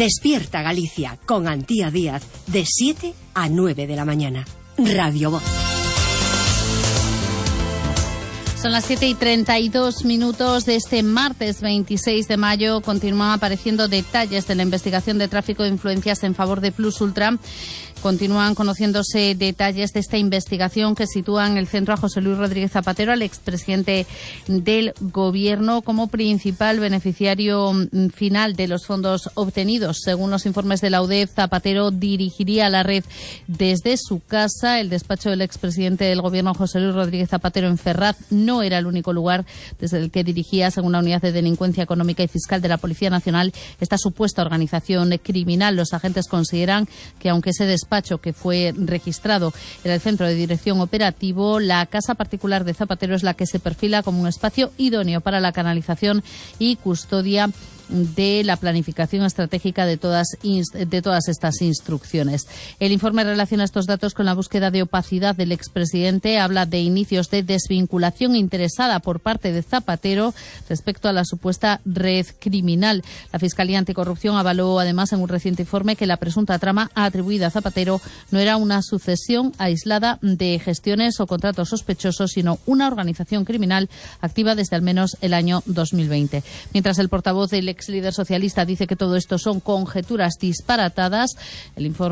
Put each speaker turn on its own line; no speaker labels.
Despierta Galicia con Antía Díaz de 7 a 9 de la mañana. Radio Voz.
Son las 7:32 de este martes 26 de mayo. Continúan apareciendo detalles de la investigación de tráfico de influencias en favor de Plus Ultra. Continúan conociéndose detalles de esta investigación que sitúan el centro a José Luis Rodríguez Zapatero, al expresidente del Gobierno, como principal beneficiario final de los fondos obtenidos. Según los informes de la UDEF, Zapatero dirigiría la red desde su casa. El despacho del expresidente del Gobierno, José Luis Rodríguez Zapatero, en Ferraz, no era el único lugar desde el que dirigía, según la Unidad de Delincuencia Económica y Fiscal de la Policía Nacional, esta supuesta organización criminal. Los agentes consideran que, aunque ese despacho que fue registrado en el centro de dirección operativo, la casa particular de Zapatero es la que se perfila como un espacio idóneo para la canalización y custodia de la planificación estratégica de todas estas instrucciones. El informe relaciona estos datos con la búsqueda de opacidad del expresidente. Habla de inicios de desvinculación interesada por parte de Zapatero respecto a la supuesta red criminal. La Fiscalía Anticorrupción avaló además en un reciente informe que la presunta trama atribuida a Zapatero no era una sucesión aislada de gestiones o contratos sospechosos, sino una organización criminal activa desde al menos el año 2020. Mientras el portavoz del ex líder socialista dice que todo esto son conjeturas disparatadas, el informe